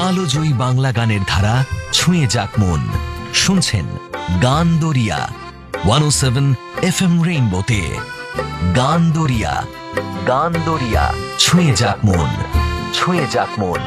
কালোজয়ী বাংলা গানের ধারা ছুঁয়ে যাক মন। শুনছেন গান দরিয়া 107 FM রেইনবোতে। গান দরিয়া, গান দরিয়া, ছুঁয়ে যাক মন, ছুঁয়ে যাক মন।